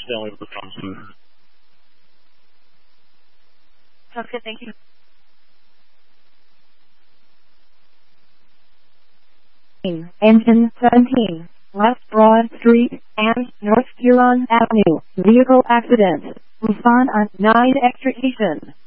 Stanley Wisconsin. Sounds good, thank you. Engine 17, West Broad Street and North Huron Avenue. Vehicle accident. Respond on 9 extrication.